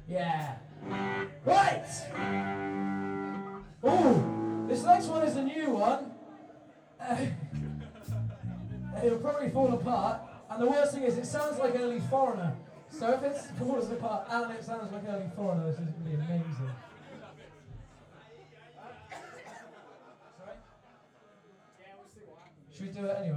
Yeah. Right! Oh, this next one is a new one. It'll probably fall apart. And the worst thing is, it sounds like Early Foreigner. So if it falls apart and it sounds like Early Foreigner, this is going to be amazing. Sorry? Yeah, we'll see what happens. Should we do it anyway?